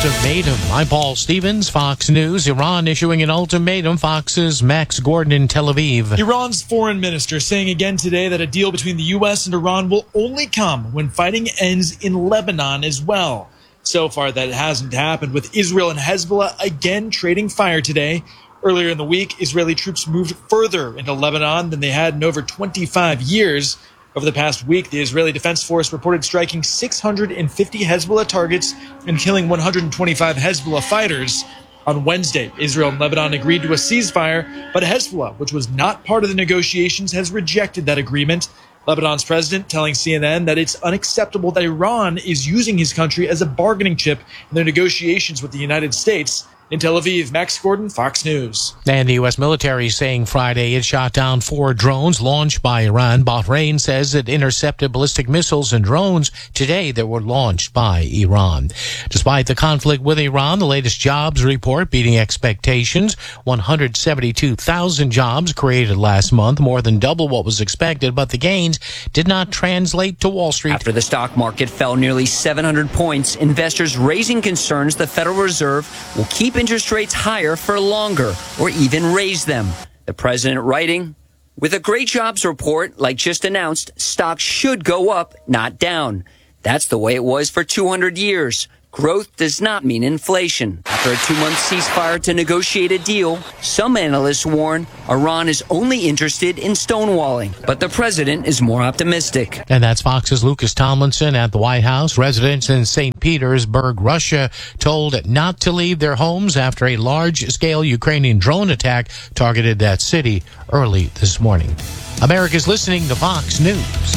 ultimatum. I'm Paul Stevens, Fox News. Iran issuing an ultimatum. Fox's Max Gordon in Tel Aviv. Iran's foreign minister saying again today that a deal between the U.S. and Iran will only come when fighting ends in Lebanon as well. So far, that hasn't happened, with Israel and Hezbollah again trading fire today. Earlier in the week, Israeli troops moved further into Lebanon than they had in over 25 years. Over the past week, the Israeli Defense Force reported striking 650 Hezbollah targets and killing 125 Hezbollah fighters. On Wednesday, Israel and Lebanon agreed to a ceasefire, but Hezbollah, which was not part of the negotiations, has rejected that agreement. Lebanon's president telling CNN that it's unacceptable that Iran is using his country as a bargaining chip in their negotiations with the United States. In Tel Aviv, Max Gordon, Fox News. And the U.S. military saying Friday it shot down 4 drones launched by Iran. Bahrain says it intercepted ballistic missiles and drones today that were launched by Iran. Despite the conflict with Iran, the latest jobs report beating expectations. 172,000 jobs created last month, more than double what was expected, but the gains did not translate to Wall Street. After the stock market fell nearly 700 points, investors raising concerns the Federal Reserve will keep interest rates higher for longer or even raise them. The president writing, with a great jobs report like just announced, stocks should go up, not down. That's the way it was for 200 years. Growth does not mean inflation. After a 2-month ceasefire to negotiate a deal, some analysts warn Iran is only interested in stonewalling. But the president is more optimistic. And that's Fox's Lucas Tomlinson at the White House. Residents in St. Petersburg, Russia, told not to leave their homes after a large-scale Ukrainian drone attack targeted that city early this morning. America's listening to Fox News.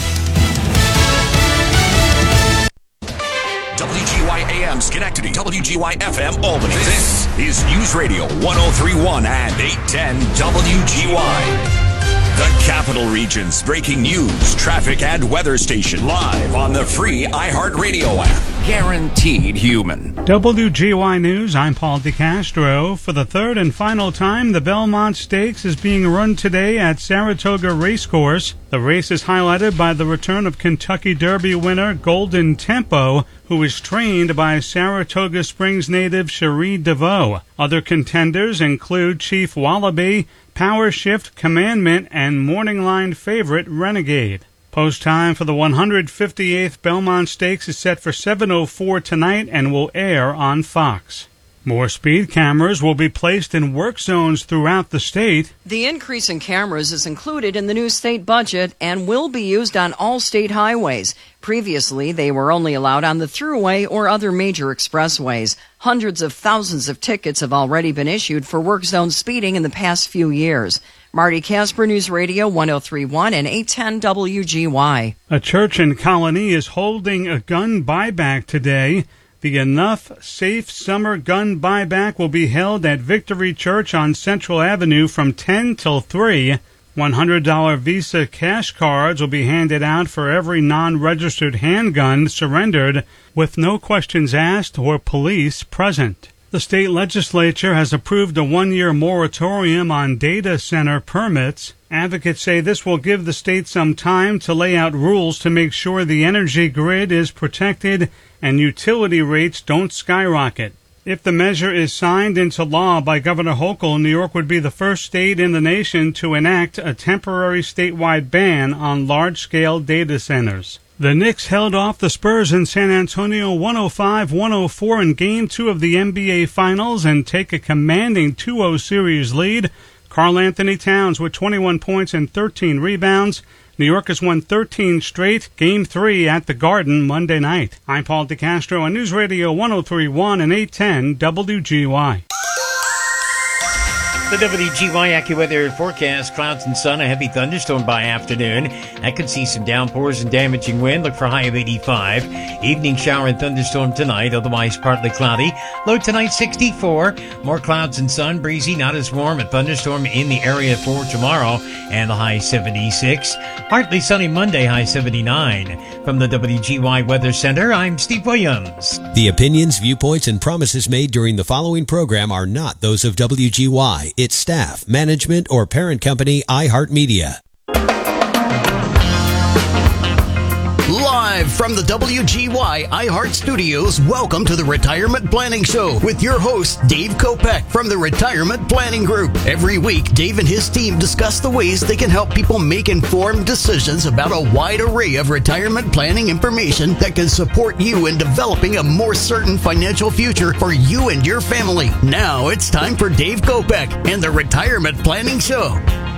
WGY AM Schenectady, WGY FM Albany. This is News Radio 1031 and 810 WGY. The Capital Region's breaking news, traffic, and weather station live on the free iHeartRadio app. Guaranteed human. WGY News, I'm Paul DeCastro. For the third and final time, the Belmont Stakes is being run today at Saratoga Racecourse. The race is highlighted by the return of Kentucky Derby winner Golden Tempo, who is trained by Saratoga Springs native Cherie DeVoe. Other contenders include Chief Wallaby, Power Shift, Commandment, and Morning Line favorite Renegade. Post time for the 158th Belmont Stakes is set for 7:04 tonight and will air on Fox. More speed cameras will be placed in work zones throughout the state. The increase in cameras is included in the new state budget and will be used on all state highways. Previously, they were only allowed on the Thruway or other major expressways. Hundreds of thousands of tickets have already been issued for work zone speeding in the past few years. Marty Casper, News Radio 1031 and 810 WGY. A church in Colony is holding a gun buyback today. The Enough Safe Summer Gun Buyback will be held at Victory Church on Central Avenue from 10 till 3. $100 Visa cash cards will be handed out for every non-registered handgun surrendered with no questions asked or police present. The state legislature has approved a 1-year moratorium on data center permits. Advocates say this will give the state some time to lay out rules to make sure the energy grid is protected and utility rates don't skyrocket. If the measure is signed into law by Governor Hochul, New York would be the first state in the nation to enact a temporary statewide ban on large-scale data centers. The Knicks held off the Spurs in San Antonio 105-104 in Game 2 of the NBA Finals and take a commanding 2-0 series lead. Karl Anthony Towns with 21 points and 13 rebounds. New York has won 13 straight. Game 3 at the Garden Monday night. I'm Paul DeCastro on News Radio 1031 and 810 WGY. The WGY AccuWeather forecast, clouds and sun, a heavy thunderstorm by afternoon. I could see some downpours and damaging wind. Look for high of 85. Evening shower and thunderstorm tonight, otherwise partly cloudy. Low tonight 64. More clouds and sun, breezy, not as warm. A thunderstorm in the area for tomorrow, and the high 76. Partly sunny Monday, high 79. From the WGY Weather Center, I'm Steve Williams. The opinions, viewpoints, and promises made during the following program are not those of WGY, its staff, management, or parent company, iHeartMedia. Live Live from the WGY iHeart Studios, welcome to the Retirement Planning Show with your host, Dave Kopech from the Retirement Planning Group. Every week, Dave and his team discuss the ways they can help people make informed decisions about a wide array of retirement planning information that can support you in developing a more certain financial future for you and your family. Now it's time for Dave Kopech and the Retirement Planning Show.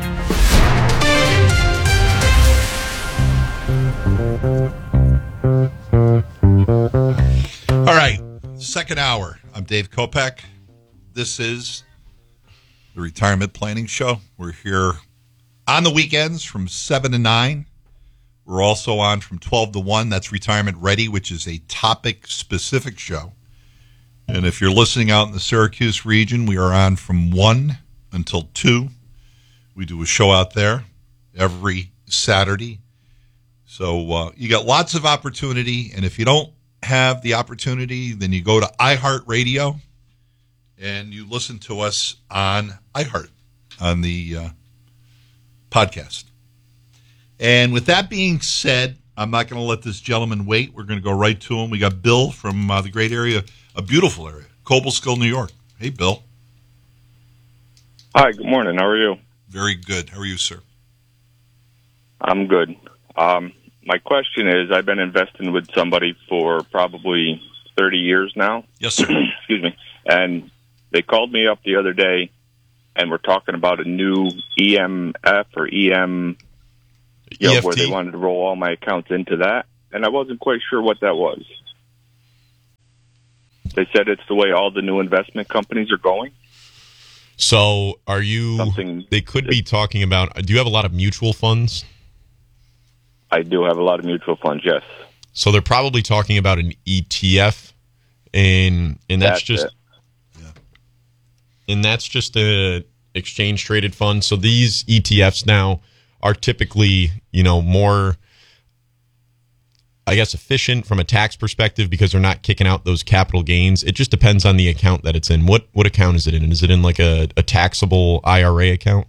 All right, second hour. I'm Dave Kopech. This is the Retirement Planning Show. We're here on the weekends from 7 to 9. We're also on from 12 to 1. That's Retirement Ready, which is a topic-specific show. And if you're listening out in the Syracuse region, we are on from 1 until 2. We do a show out there every Saturday. So you got lots of opportunity, and if you don't have the opportunity, then you go to iHeartRadio and you listen to us on iHeart on the podcast. And with that being said, I'm not going to let this gentleman wait. We're going to go right to him. We got Bill from the great area, a beautiful area, Cobleskill, New York. Hey, Bill. Hi, good morning. How are you? Very good. How are you, sir? I'm good. My question is, I've been investing with somebody for probably 30 years now. Yes, sir. Excuse me. And they called me up the other day, and we're talking about a new EMF or EM, EFT. where they wanted to roll all my accounts into that. And I wasn't quite sure what that was. They said it's the way all the new investment companies are going. So are you, they could be talking about, do you have a lot of mutual funds? I do have a lot of mutual funds, yes. So they're probably talking about an ETF, and that's just it. And that's just a exchange traded fund. So these ETFs now are typically, more, I guess, efficient from a tax perspective because they're not kicking out those capital gains. It just depends on the account that it's in. What account is it in? Is it in like a taxable IRA account?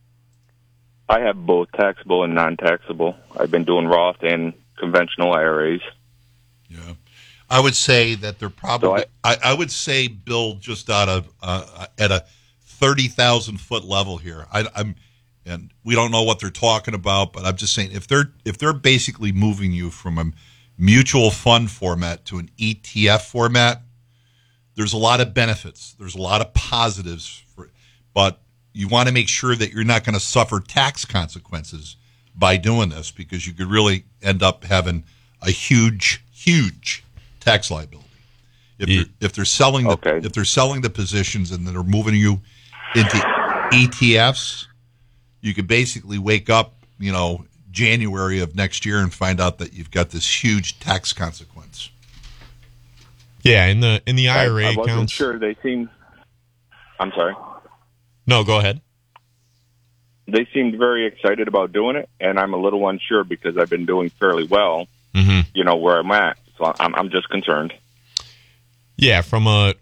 I have both taxable and non-taxable. I've been doing Roth and conventional IRAs. Yeah. I would say that they're probably, so I would say, Bill, just out of, at a 30,000 foot level here. And we don't know what they're talking about, but I'm just saying if they're basically moving you from a mutual fund format to an ETF format, there's a lot of benefits. There's a lot of positives but you want to make sure that you're not going to suffer tax consequences by doing this because you could really end up having a huge tax liability. If they're selling the positions and then they're moving you into ETFs, you could basically wake up, January of next year and find out that you've got this huge tax consequence. Yeah, in the IRA accounts. I wasn't sure. They seem. I'm sorry. No, go ahead. They seemed very excited about doing it, and I'm a little unsure because I've been doing fairly well, where I'm at. So I'm just concerned. Yeah, from a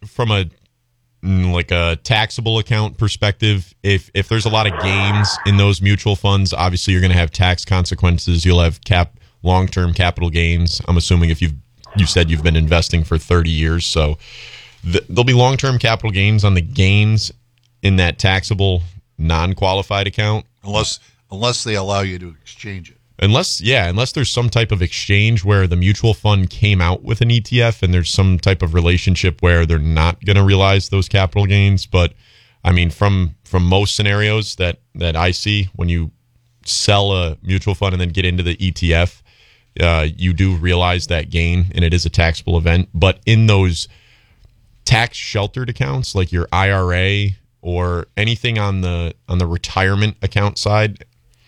like a taxable account perspective, if there's a lot of gains in those mutual funds, obviously you're going to have tax consequences. You'll have long-term capital gains. I'm assuming if you said you've been investing for 30 years, so there'll be long-term capital gains on the gains in that taxable non-qualified account, unless they allow you to exchange it. Unless there's some type of exchange where the mutual fund came out with an ETF and there's some type of relationship where they're not going to realize those capital gains. But I mean, from most scenarios that I see, when you sell a mutual fund and then get into the ETF, you do realize that gain, and it is a taxable event. But in those tax sheltered accounts, like your IRA or anything on the retirement account side,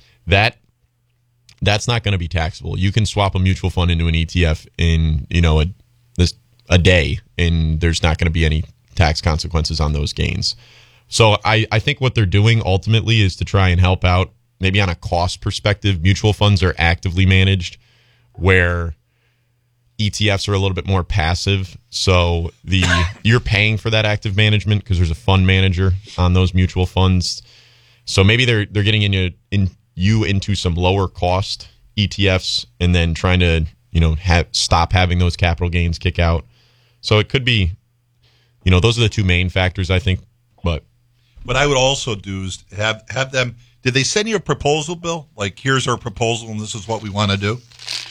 that's not going to be taxable. You can swap a mutual fund into an ETF in a day, and there's not going to be any tax consequences on those gains. So I think what they're doing ultimately is to try and help out, maybe on a cost perspective. Mutual funds are actively managed, where ETFs are a little bit more passive. So you're paying for that active management because there's a fund manager on those mutual funds. So maybe they're getting you into some lower cost ETFs and then trying to stop having those capital gains kick out. So it could be, those are the two main factors, I think. But what I would also do is have them. Did they send you a proposal, Bill? Like, here's our proposal, and this is what we want to do.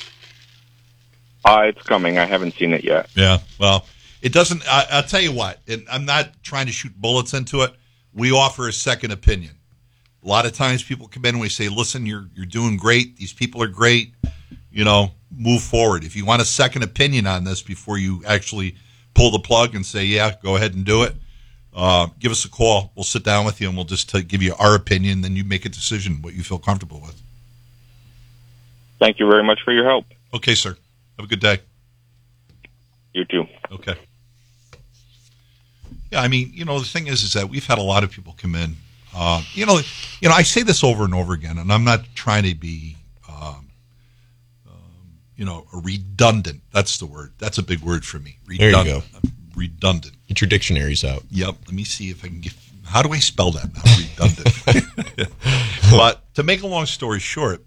It's coming. I haven't seen it yet. Yeah. Well, it doesn't. I'll tell you what. And I'm not trying to shoot bullets into it. We offer a second opinion. A lot of times people come in and we say, listen, you're doing great. These people are great. Move forward. If you want a second opinion on this before you actually pull the plug and say, yeah, go ahead and do it, give us a call. We'll sit down with you and we'll just give you our opinion. Then you make a decision what you feel comfortable with. Thank you very much for your help. Okay, sir. Have a good day. You too. Okay. Yeah, I mean, the thing is that we've had a lot of people come in. I say this over and over again, and I'm not trying to be, redundant. That's the word. That's a big word for me. Redundant. There you go. Redundant. Get your dictionaries out. Yep. Let me see if I can get. How do I spell that now? Redundant. But to make a long story short,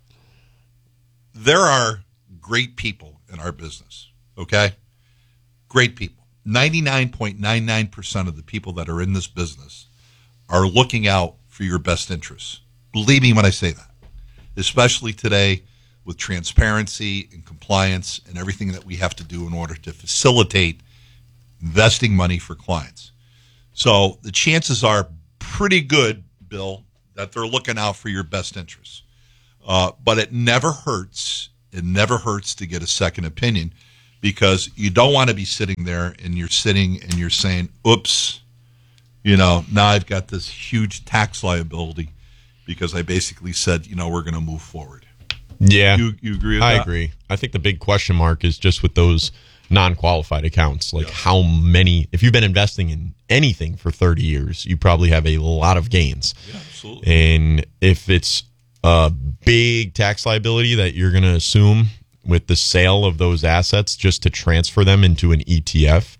there are great people in our business. Okay, great people. 99.99% of the people that are in this business are looking out for your best interests. Believe me when I say that, especially today with transparency and compliance and everything that we have to do in order to facilitate investing money for clients. So the chances are pretty good, Bill, that they're looking out for your best interests. But it never hurts. It never hurts to get a second opinion, because you don't want to be sitting there and you're saying, oops, now I've got this huge tax liability because I basically said, we're going to move forward. Yeah. You agree with that? I agree. I think the big question mark is just with those non-qualified accounts. Like, how many, if you've been investing in anything for 30 years, you probably have a lot of gains. Yeah, absolutely. And if it's a big tax liability that you're going to assume with the sale of those assets just to transfer them into an ETF,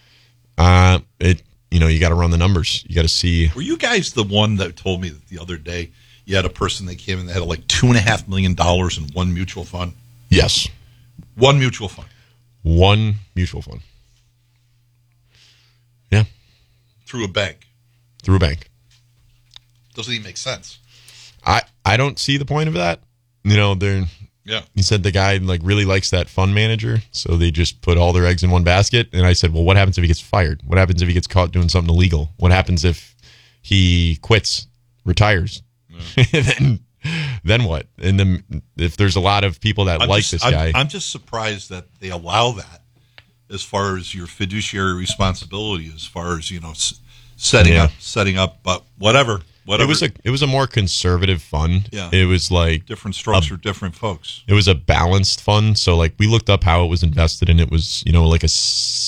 you got to run the numbers. You got to see. Were you guys the one that told me that the other day you had a person that came in that had like $2.5 million in one mutual fund? Yes. One mutual fund. One mutual fund. Yeah. Through a bank. Through a bank. Doesn't even make sense. I don't see the point of that. They're. Yeah. He said the guy really likes that fund manager, so they just put all their eggs in one basket. And I said, well, what happens if he gets fired? What happens if he gets caught doing something illegal? What happens if he quits, retires? Yeah. then what? And then if there's a lot of people that this guy. I'm just surprised that they allow that as far as your fiduciary responsibility, as far as, setting up, but whatever. It was a more conservative fund. Yeah. It was like different strokes for different folks. It was a balanced fund. So like we looked up how it was invested, and it was, like a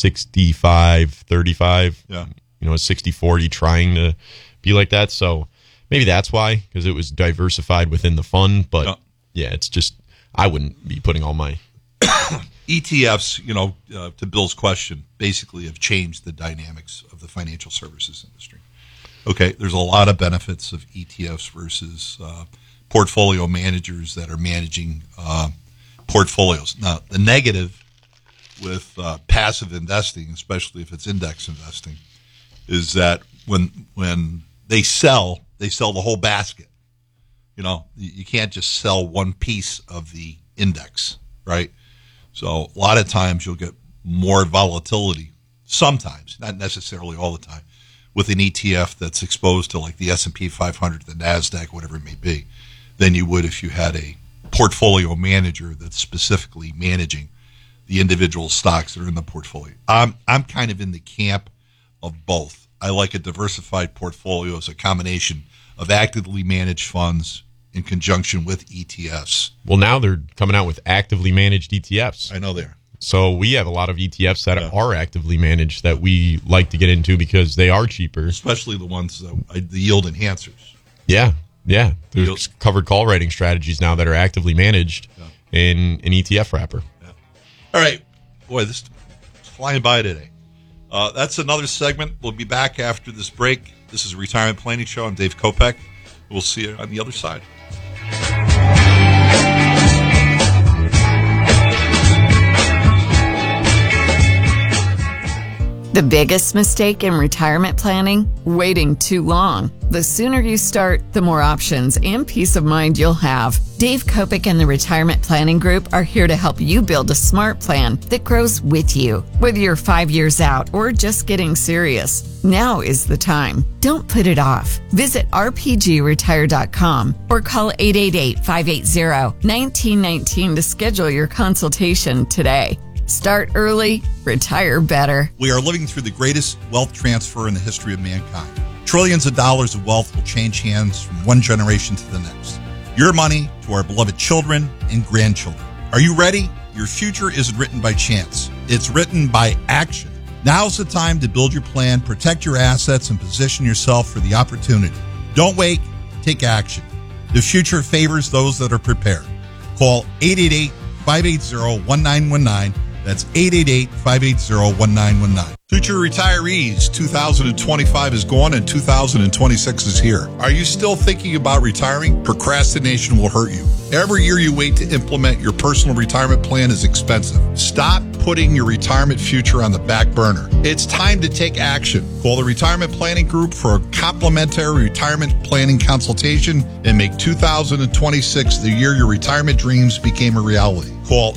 65-35. Yeah. A 60-40 trying to be like that. So maybe that's why, because it was diversified within the fund. But yeah, it's just, I wouldn't be putting all my ETFs, to Bill's question, basically have changed the dynamics of the financial services industry. Okay, there's a lot of benefits of ETFs versus portfolio managers that are managing portfolios. Now, the negative with passive investing, especially if it's index investing, is that when they sell the whole basket. You can't just sell one piece of the index, right? So a lot of times you'll get more volatility, sometimes, not necessarily all the time, with an ETF that's exposed to like the S&P 500, the NASDAQ, whatever it may be, than you would if you had a portfolio manager that's specifically managing the individual stocks that are in the portfolio. I'm kind of in the camp of both. I like a diversified portfolio as a combination of actively managed funds in conjunction with ETFs. Well, now they're coming out with actively managed ETFs. I know they are. So we have a lot of ETFs that are actively managed that we like to get into because they are cheaper. Especially the ones, the yield enhancers. Yeah. There's covered call writing strategies now that are actively managed in an ETF wrapper. Yeah. All right. Boy, this is flying by today. That's another segment. We'll be back after this break. This is a Retirement Planning Show. I'm Dave Kopech. We'll see you on the other side. The biggest mistake in retirement planning? Waiting too long. The sooner you start, the more options and peace of mind you'll have. Dave Kopic and the Retirement Planning Group are here to help you build a smart plan that grows with you. Whether you're 5 years out or just getting serious, now is the time. Don't put it off. Visit rpgretire.com or call 888-580-1919 to schedule your consultation today. Start early, retire better. We are living through the greatest wealth transfer in the history of mankind. Trillions of dollars of wealth will change hands from one generation to the next. Your money to our beloved children and grandchildren. Are you ready? Your future isn't written by chance. It's written by action. Now's the time to build your plan, protect your assets, and position yourself for the opportunity. Don't wait. Take action. The future favors those that are prepared. Call 888-580-1919. That's 888-580-1919. Future retirees, 2025 is gone and 2026 is here. Are you still thinking about retiring? Procrastination will hurt you. Every year you wait to implement your personal retirement plan is expensive. Stop putting your retirement future on the back burner. It's time to take action. Call the Retirement Planning Group for a complimentary retirement planning consultation and make 2026 the year your retirement dreams became a reality. Call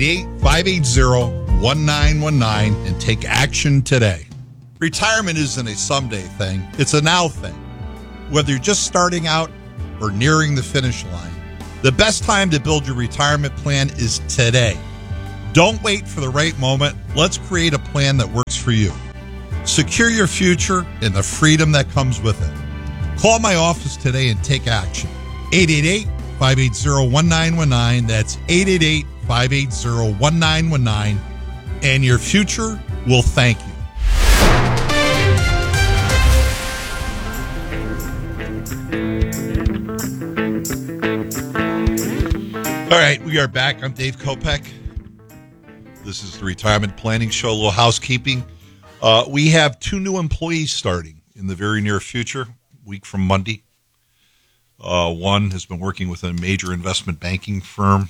888-580-1919 and take action today. Retirement isn't a someday thing. It's a now thing. Whether you're just starting out or nearing the finish line, the best time to build your retirement plan is today. Don't wait for the right moment. Let's create a plan that works for you. Secure your future and the freedom that comes with it. Call my office today and take action. 888-580-1919. That's 888-580-1919. And your future will thank you. All right, we are back. I'm Dave Kopeck. This is the Retirement Planning Show. A little housekeeping. We have 2 new employees starting in the very near future, week from Monday. One has been working with a major investment banking firm,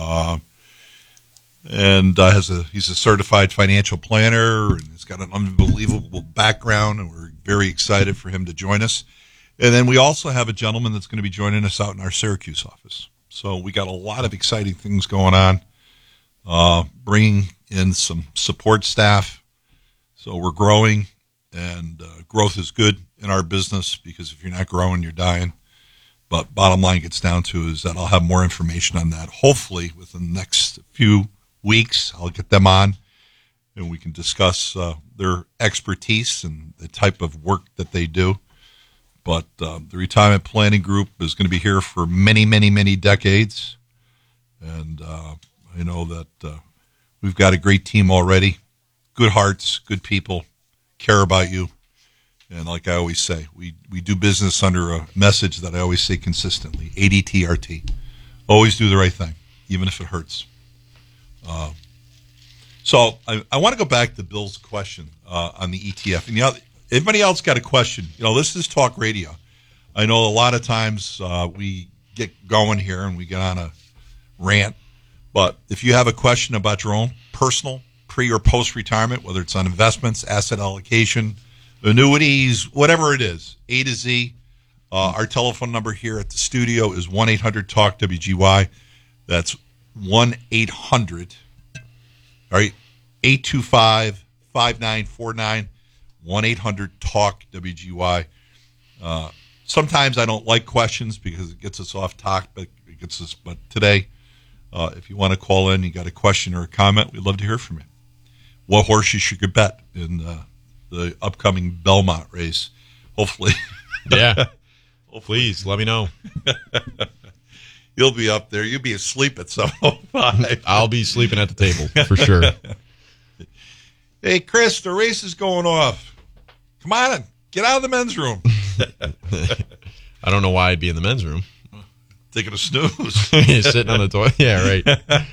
and he's a certified financial planner, and he's got an unbelievable background, and we're very excited for him to join us. And then we also have a gentleman that's going to be joining us out in our Syracuse office. So we got a lot of exciting things going on, bringing in some support staff. So we're growing, and growth is good in our business because if you're not growing, you're dying. But bottom line gets down to is that I'll have more information on that. Hopefully within the next few weeks, I'll get them on, and we can discuss their expertise and the type of work that they do. But the Retirement Planning Group is going to be here for many, many, many decades. And I know that we've got a great team already. Good hearts, good people, care about you. And like I always say, we do business under a message that I always say consistently, ADTRT. Always do the right thing, even if it hurts. So I want to go back to Bill's question on the ETF. And anybody else got a question? This is talk radio. I know a lot of times we get going here and we get on a rant. But if you have a question about your own personal pre- or post-retirement, whether it's on investments, asset allocation, annuities, whatever it is, A to Z, our telephone number here at the studio is 1-800-TALK-WGY. That's 1-800, all right, 825-5949, 1-800-TALK-WGY. Sometimes I don't like questions because it gets us off topic. But today, if you want to call in, you got a question or a comment, we'd love to hear from you. What horse you should bet in the upcoming Belmont race, hopefully. Yeah. Please, let me know. You'll be up there. You'll be asleep at 7:05. I'll be sleeping at the table, for sure. Hey, Chris, the race is going off. Come on, get out of the men's room. I don't know why I'd be in the men's room. Taking a snooze. Sitting on the toilet. Yeah, right.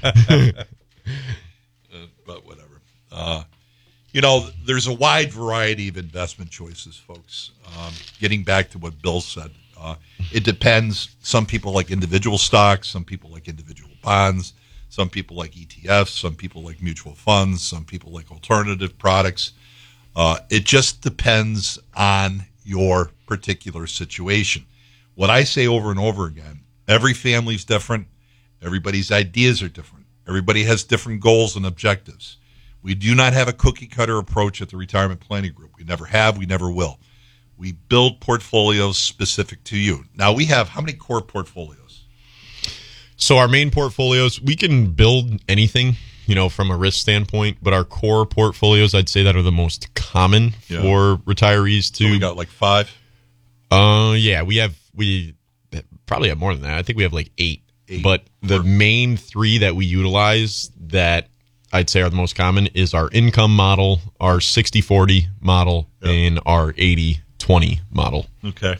But whatever. There's a wide variety of investment choices, folks. Getting back to what Bill said, it depends. Some people like individual stocks. Some people like individual bonds. Some people like ETFs. Some people like mutual funds. Some people like alternative products. It just depends on your particular situation. What I say over and over again, every family's different. Everybody's ideas are different. Everybody has different goals and objectives. We do not have a cookie-cutter approach at the Retirement Planning Group. We never have. We never will. We build portfolios specific to you. Now, we have how many core portfolios? So our main portfolios, we can build anything, from a risk standpoint, but our core portfolios, I'd say that are the most common for retirees to. So we got like 5? Yeah, we probably have more than that. I think we have like 8. But the main 3 that we utilize that I'd say are the most common is our income model, our 60-40 model, and our 80-20 model. Okay.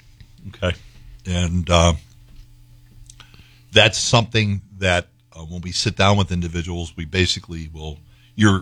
And that's something that when we sit down with individuals, we basically will your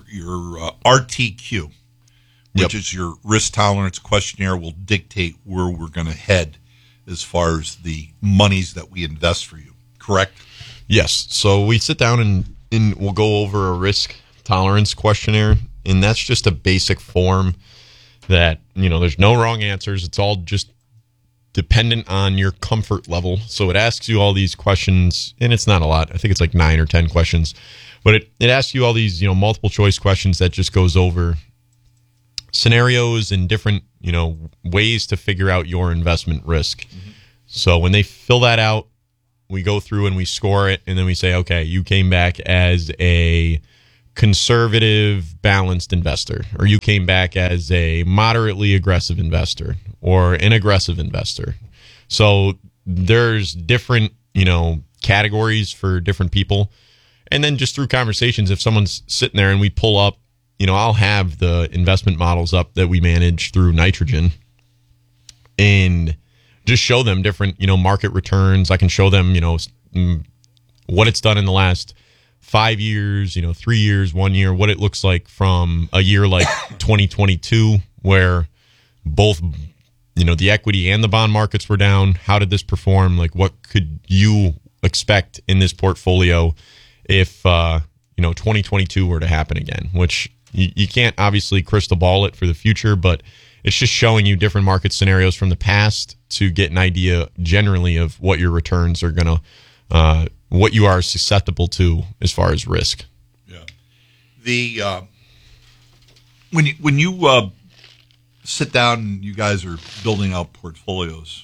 RTQ, which is your risk tolerance questionnaire, will dictate where we're going to head as far as the monies that we invest for you. Correct? Yes. So we sit down and we'll go over a risk tolerance questionnaire, and that's just a basic form that, there's no wrong answers. It's all just dependent on your comfort level. So it asks you all these questions, and it's not a lot. I think it's like 9 or 10 questions. But it asks you all these, multiple choice questions that just goes over scenarios and different, ways to figure out your investment risk. Mm-hmm. So when they fill that out, we go through and we score it, and then we say, okay, you came back as a conservative, balanced investor, or you came back as a moderately aggressive investor or an aggressive investor. So there's different, categories for different people. And then just through conversations, if someone's sitting there and we pull up, I'll have the investment models up that we manage through Nitrogen and just show them different, market returns. I can show them, what it's done in the last 5 years, 3 years, 1 year, what it looks like from a year like 2022, where both, the equity and the bond markets were down. How did this perform? Like, what could you expect in this portfolio if, 2022 were to happen again, which you can't obviously crystal ball it for the future, but it's just showing you different market scenarios from the past to get an idea generally of what your returns are going to, what you are susceptible to as far as risk. Yeah. The when you sit down and you guys are building out portfolios,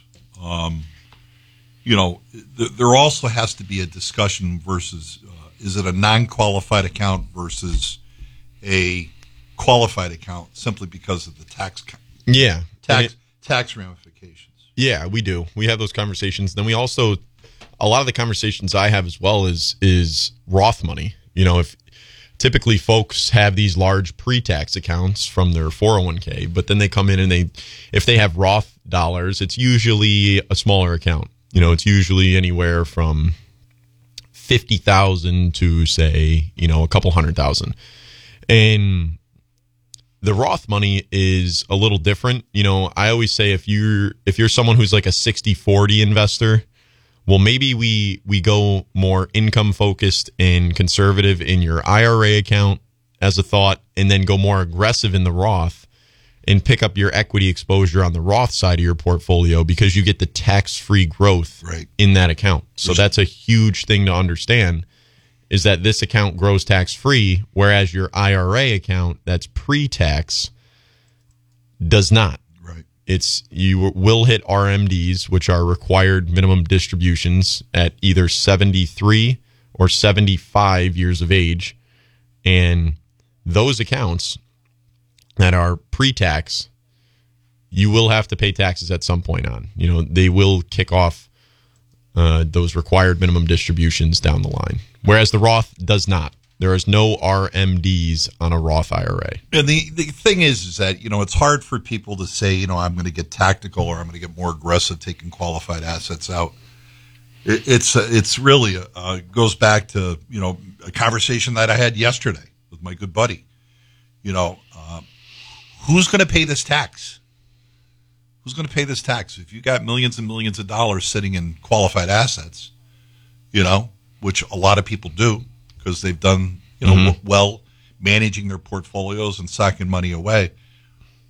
there also has to be a discussion versus is it a non-qualified account versus a qualified account simply because of the tax ramifications. Yeah, we do. We have those conversations. Then we also, a lot of the conversations I have as well is Roth money. If typically folks have these large pre-tax accounts from their 401k, but then they come in and if they have Roth dollars, it's usually a smaller account. It's usually anywhere from 50,000 to say, a couple 100,000. And the Roth money is a little different. I always say if you're someone who's like a 60-40 investor, well, maybe we go more income focused and conservative in your IRA account as a thought, and then go more aggressive in the Roth and pick up your equity exposure on the Roth side of your portfolio because you get the tax-free growth in that account. So that's a huge thing to understand, is that this account grows tax-free, whereas your IRA account that's pre-tax does not. Right. You will hit RMDs, which are required minimum distributions, at either 73 or 75 years of age. And those accounts that are pre-tax, you will have to pay taxes at some point on. They will kick off those required minimum distributions down the line, whereas the Roth does not. There is no RMDs on a Roth IRA. And the thing is that, it's hard for people to say, I'm going to get tactical or I'm going to get more aggressive taking qualified assets out. It's really goes back to, a conversation that I had yesterday with my good buddy. Who's going to pay this tax? Who's going to pay this tax? If you got millions and millions of dollars sitting in qualified assets, which a lot of people do because they've done, well managing their portfolios and socking money away.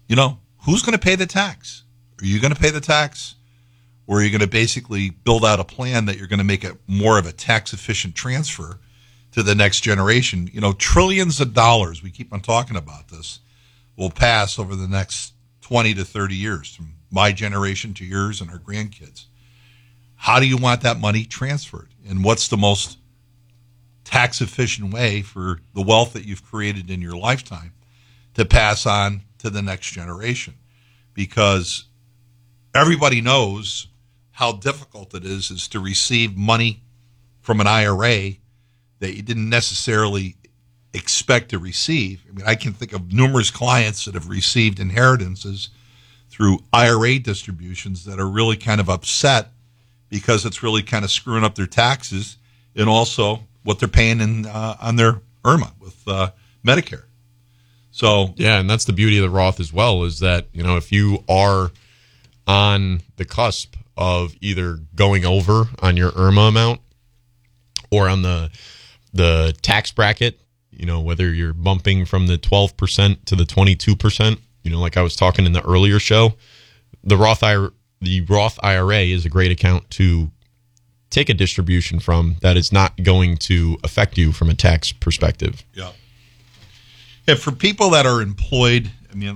who's going to pay the tax? Are you going to pay the tax? Or are you going to basically build out a plan that you're going to make it more of a tax-efficient transfer to the next generation? Trillions of dollars, we keep on talking about this, will pass over the next 20 to 30 years, from my generation to yours and our grandkids. How do you want that money transferred? And what's the most tax-efficient way for the wealth that you've created in your lifetime to pass on to the next generation? Because everybody knows how difficult it is to receive money from an IRA that you didn't necessarily expect to receive. I mean, I can think of numerous clients that have received inheritances through IRA distributions that are really kind of upset because it's really kind of screwing up their taxes and also what they're paying on their IRMA with Medicare. So yeah, and that's the beauty of the Roth as well, is that, if you are on the cusp of either going over on your IRMA amount or on the tax bracket, whether you're bumping from the 12% to the 22%, like I was talking in the earlier show, the Roth IRA is a great account to take a distribution from that is not going to affect you from a tax perspective. Yeah. And for people that are employed,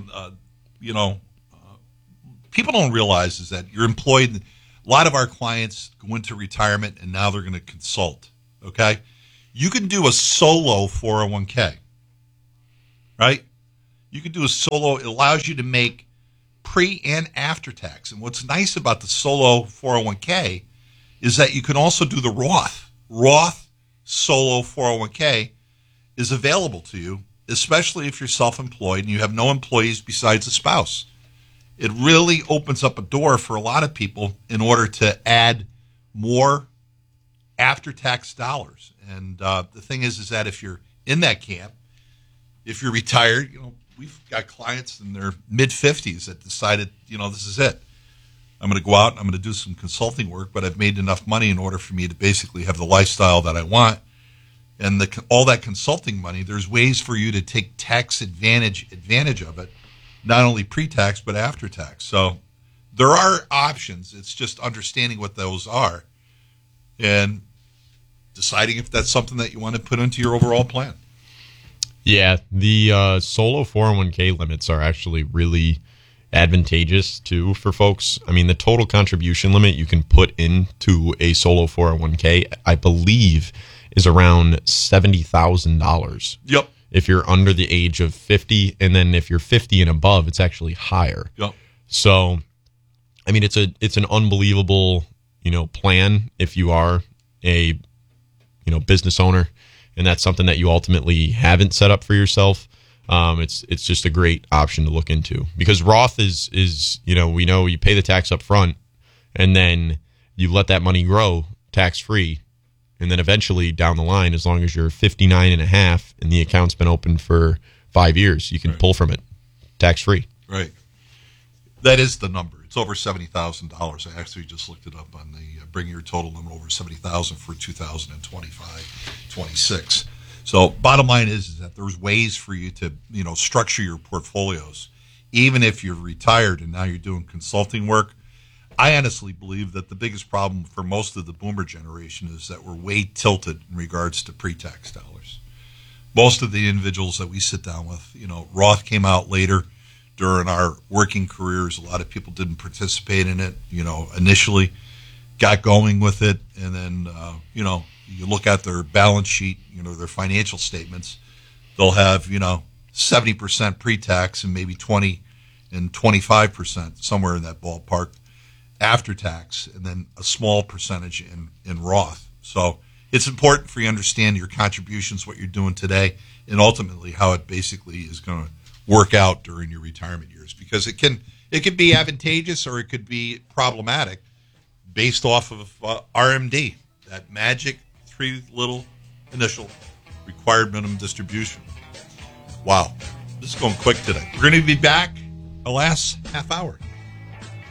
people don't realize is that you're employed. A lot of our clients go into retirement and now they're going to consult. Okay. You can do a solo 401k, right? You can do a solo. It allows you to make pre and after tax. And what's nice about the solo 401k is that you can also do the Roth. Roth solo 401k is available to you, especially if you're self-employed and you have no employees besides a spouse. It really opens up a door for a lot of people in order to add more after-tax dollars. And the thing is that if you're in that camp, if you're retired, we've got clients in their mid-50s that decided, this is it. I'm going to go out and I'm going to do some consulting work, but I've made enough money in order for me to basically have the lifestyle that I want. And all that consulting money, there's ways for you to take tax advantage of it, not only pre-tax but after tax. So there are options. It's just understanding what those are and deciding if that's something that you want to put into your overall plan. Yeah, the solo 401k limits are actually really advantageous too for folks. I mean, the total contribution limit you can put into a solo 401k, I believe, is around $70,000. Yep. If you're under the age of 50, and then if you're 50 and above, it's actually higher. Yep. So, I mean, it's an unbelievable, plan if you are a, business owner, and that's something that you ultimately haven't set up for yourself. It's just a great option to look into, because Roth is we know you pay the tax up front and then you let that money grow tax free. And then eventually down the line, as long as you're 59 and a half and the account's been open for 5 years, you can pull from it tax free. Right. That is the number. It's over $70,000. I actually just looked it up on the bring your total limit over $70,000 for 2025-26. So bottom line is that there's ways for you to, structure your portfolios. Even if you're retired and now you're doing consulting work, I honestly believe that the biggest problem for most of the boomer generation is that we're way tilted in regards to pre-tax dollars. Most of the individuals that we sit down with, Roth came out later during our working careers. A lot of people didn't participate in it, initially, got going with it, and then, you look at their balance sheet, their financial statements, they'll have, 70% pre-tax and maybe 20 and 25%, somewhere in that ballpark, after tax, and then a small percentage in Roth. So it's important for you to understand your contributions, what you're doing today, and ultimately how it basically is going to work out during your retirement years, because it can be advantageous or it could be problematic based off of RMD, that magic 3 little initial required minimum distribution. Wow, this is going quick today. We're going to be back the last half hour.